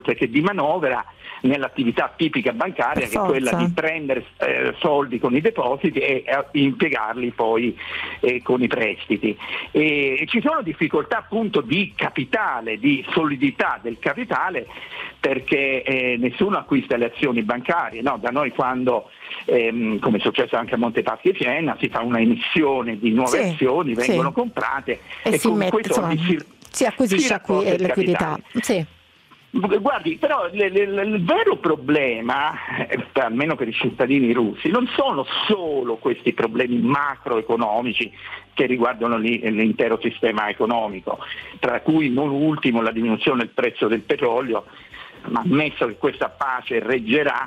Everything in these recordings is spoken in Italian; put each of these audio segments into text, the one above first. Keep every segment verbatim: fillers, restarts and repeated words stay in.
che di manovra nell'attività tipica bancaria, che è quella di prendere eh, soldi con i depositi e eh, impiegarli poi eh, con i prestiti. E, e ci sono difficoltà appunto di capitale, di solidità del capitale, perché eh, nessuno acquista le azioni bancarie, no? Da noi quando, ehm, come è successo anche a Montepaschi e Siena, si fa una emissione di nuove sì, azioni, vengono sì. e, e, e si con mette, quei soldi insomma, si, si acquisisce qui si liquidità. Sì. Guardi, però il, il, il vero problema, eh, almeno per i cittadini russi, non sono solo questi problemi macroeconomici che riguardano l'intero sistema economico, tra cui non ultimo la diminuzione del prezzo del petrolio, ma ammesso che questa pace reggerà,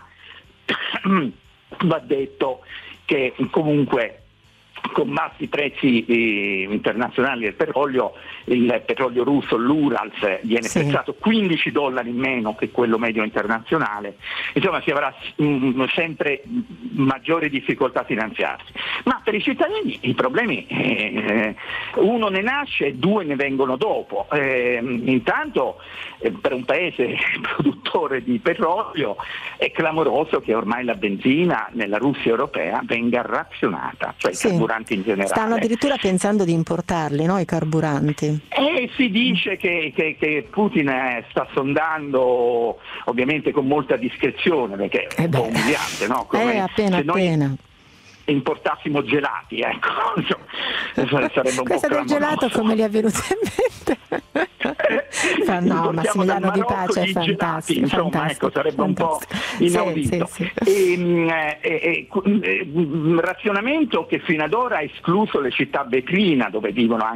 va detto che comunque con bassi prezzi eh, internazionali del petrolio, il petrolio russo, l'Urals, viene sì. prezzato quindici dollari in meno che quello medio internazionale, insomma si avrà mh, sempre maggiori difficoltà a finanziarsi. Ma per i cittadini i problemi, eh, uno ne nasce e due ne vengono dopo. Eh, intanto eh, per un paese produttore di petrolio è clamoroso che ormai la benzina nella Russia europea venga razionata, cioè sì. i carburanti in generale. Stanno addirittura pensando di importarli, no, i carburanti. E si dice che, che, che Putin eh, sta sondando, ovviamente con molta discrezione, perché è un po' umiliante, no? Come eh, appena, se noi appena. importassimo gelati, ecco. Insomma, sarebbe un Questa po' del gelato come gli è venuta in mente? Fa, no, Massimiliano Di Pace è fantastico, gelati, insomma, fantastico, ecco, sarebbe fantastico. un po' inaudito. Sì, sì, sì. E, e, e, razionamento che fino ad ora ha escluso le città vetrina dove vivono anche